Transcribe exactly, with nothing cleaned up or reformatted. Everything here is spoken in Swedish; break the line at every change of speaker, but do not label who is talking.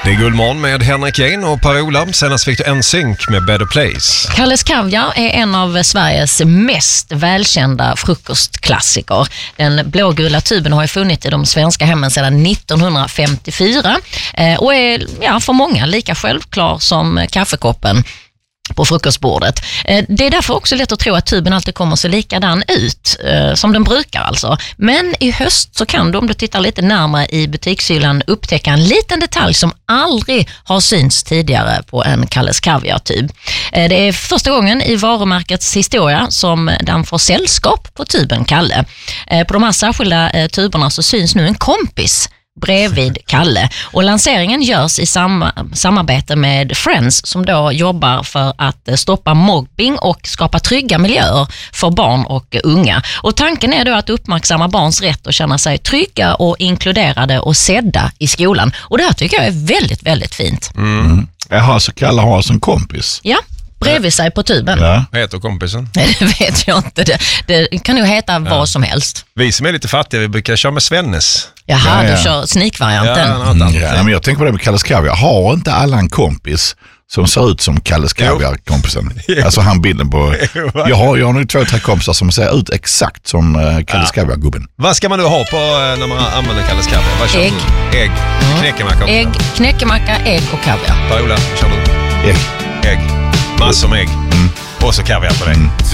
Det är Guldmorgon med Henrik Jane och Per-Ola. Senast fick du en synk med Better Place.
Kalles Kaviar är en av Sveriges mest välkända frukostklassiker. Den blågula tuben har ju funnits i de svenska hemmen sedan nittonhundrafemtiofyra och är ja, för många lika självklar som kaffekoppen på frukostbordet. Det är därför också lätt att tro att tuben alltid kommer se likadan ut som den brukar alltså. Men i höst så kan du, om du tittar lite närmare i butikshyllan, upptäcka en liten detalj som aldrig har synts tidigare på en Kalles Kaviar-tub. Det är första gången i varumärkets historia som den får sällskap på tuben Kalle. På de här särskilda tuberna så syns nu en kompis bredvid Kalle. Och lanseringen görs i sam- samarbete med Friends som då jobbar för att stoppa mobbing och skapa trygga miljöer för barn och unga. Och tanken är då att uppmärksamma barns rätt att känna sig trygga och inkluderade och sedda i skolan. Och det här tycker jag är väldigt, väldigt fint.
Mm. Jaha, så Kalle har som kompis?
Ja. Bredvid sig på tuben.
Ja.
Vad heter kompisen?
Det vet jag inte. Det, det kan ju heta ja. vad som helst.
Vi som är lite fattiga, vi brukar köra med Svennes.
Jaha,
ja, ja.
du kör snikvarianten.
Ja,
mm, ja, men jag tänker på det med Kalles Kaviar. Har inte alla en kompis som ser ut som Kalles Kaviar-kompisen? Alltså han bilden på... Jag har, jag har nu två, tre kompisar som ser ut exakt som uh, Kalles ja. Kaviar-gubben.
Vad ska man nu ha på uh, när man använder Kalles Kaviar? Vad kör
ägg.
Du? Ägg. Mm. Knäckemacka.
Ägg, knäckemacka, ägg och kaviar.
Per-Ola, kör du?
Ägg.
Ägg. Massor med ägg. Mm. Och så kaviar på det. Mm.